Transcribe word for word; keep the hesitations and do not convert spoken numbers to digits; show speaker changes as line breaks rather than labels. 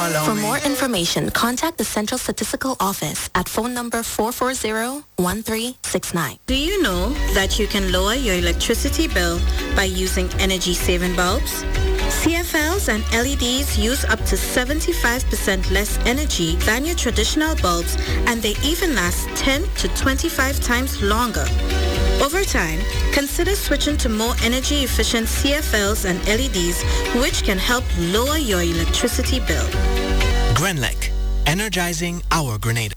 For more information, contact the Central Statistical Office at phone number four four zero, one three six nine.
Do you know that you can lower your electricity bill by using energy-saving bulbs? C F Ls and L E Ds use up to seventy-five percent less energy than your traditional bulbs, and they even last ten to twenty-five times longer. Over time, consider switching to more energy-efficient C F Ls and L E Ds, which can help lower your electricity bill.
Grenlec, energizing our Grenada.